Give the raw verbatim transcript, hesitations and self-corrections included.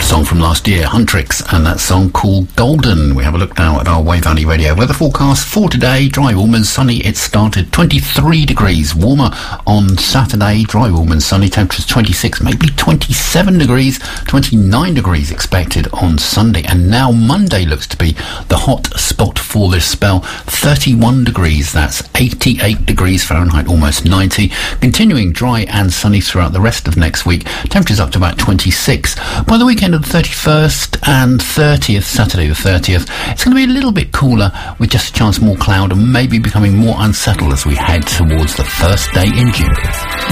Song from last year, Huntrix, and that song called Golden. We have a look now at our Wey Valley Radio weather forecast for today. Dry, warm and sunny. It started twenty-three degrees warmer on Saturday. Dry, warm and sunny. Temperatures twenty-six, maybe twenty-seven degrees. twenty-nine degrees expected on Sunday. And now Monday looks to be the hot spot for this spell. thirty-one degrees. That's eighty-eight degrees Fahrenheit, almost ninety. Continuing dry and sunny throughout the rest of next week. Temperatures up to about twenty-six. By the weekend of the thirty-first and thirtieth, Saturday the thirtieth, it's going to be a little bit cooler with just a chance more cloud and maybe becoming more unsettled as we head towards the first day in June.